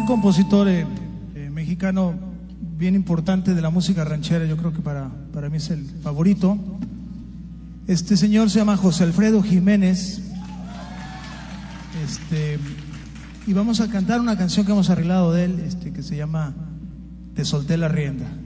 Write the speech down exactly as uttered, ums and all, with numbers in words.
un compositor eh, eh, mexicano bien importante de la música ranchera. Yo creo que para, para mí es el favorito. Este señor se llama José Alfredo Jiménez. Este, y vamos a cantar una canción que hemos arreglado de él, este, que se llama Te solté la rienda.